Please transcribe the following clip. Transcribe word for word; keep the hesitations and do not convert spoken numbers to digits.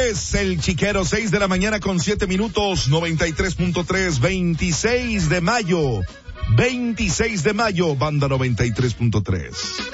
es El Chiquero, seis de la mañana con siete minutos, noventa y tres punto tres, veintiséis de mayo, veintiséis de mayo, banda noventa y tres punto tres.